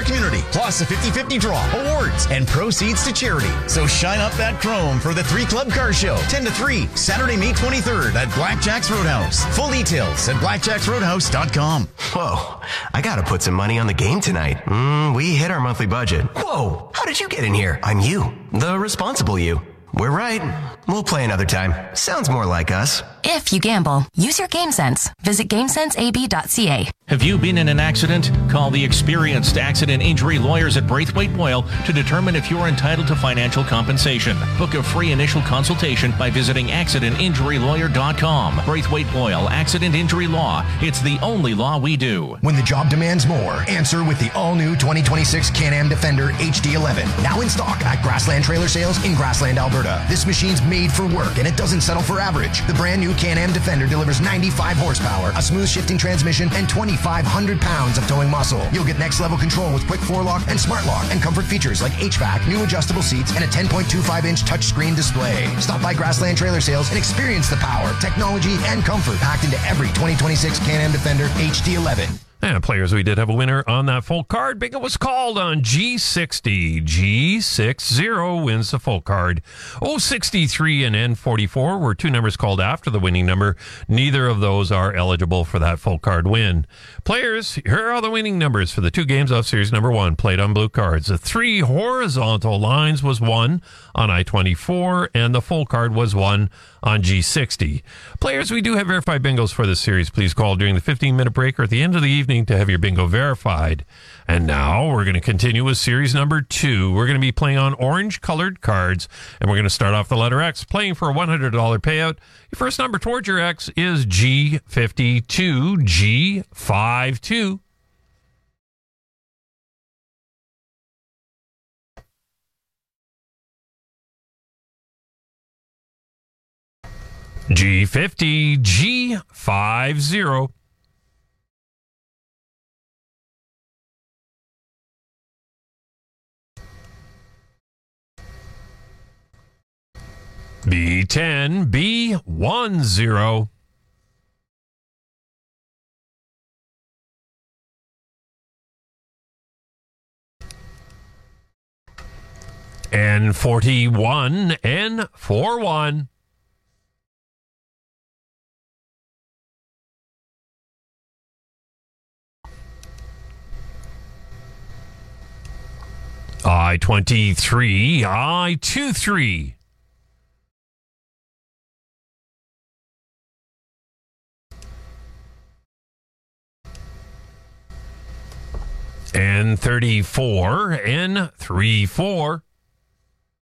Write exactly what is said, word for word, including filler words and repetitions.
community, plus a fifty-fifty draw, awards, and proceeds to charity. So shine up that chrome for the three Club Car Show, ten to three, Saturday, May twenty-third at Blackjack's Roadhouse. Full details at blackjacks roadhouse dot com. Whoa, I gotta put some money on the game tonight. Mm, we hit our monthly budget. Whoa, how did you get in here? I'm you, the responsible you. We're right. We'll play another time. Sounds more like us. If you gamble, use your game sense. Visit game sense a b dot c a. Have you been in an accident? Call the experienced accident injury lawyers at Braithwaite Boyle to determine if you're entitled to financial compensation. Book a free initial consultation by visiting accident injury lawyer dot com. Braithwaite Boyle Accident Injury Law. It's the only law we do. When the job demands more, answer with the all-new twenty twenty-six Can-Am Defender H D eleven. Now in stock at Grassland Trailer Sales in Grassland, Alberta. This machine's made for work and it doesn't settle for average. The brand new Can-Am Defender delivers ninety-five horsepower, a smooth shifting transmission, and twenty-five hundred pounds of towing muscle. You'll get next level control with quick four lock and smart lock and comfort features like H V A C, new adjustable seats, and a ten point two five inch touchscreen display. Stop by Grassland Trailer Sales and experience the power, technology, and comfort packed into every twenty twenty-six Can-Am Defender H D eleven. And players, we did have a winner on that full card. Bingo was called on G sixty. G sixty wins the full card. oh sixty-three and N forty-four were two numbers called after the winning number. Neither of those are eligible for that full card win. Players, here are the winning numbers for the two games of series number one played on blue cards. The three horizontal lines was one on I twenty-four, and the full card was one on G sixty. Players, we do have verified bingos for this series. Please call during the fifteen-minute break or at the end of the evening to have your bingo verified. And now we're going to continue with series number two. We're going to be playing on orange-colored cards, and we're going to start off the letter X, playing for a one hundred dollars payout. Your first number towards your X is G fifty-two, G fifty-two. G fifty, G fifty. B ten, B ten. N forty-one, N forty-one. I twenty-three, I twenty-three. N thirty-four, N thirty-four.